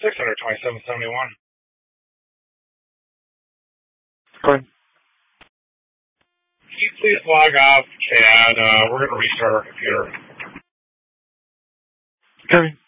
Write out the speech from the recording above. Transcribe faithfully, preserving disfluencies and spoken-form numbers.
six hundred twenty-seven seventy-one. Go ahead. Can you please log off, Chad? Uh, we're going to restart our computer. Okay.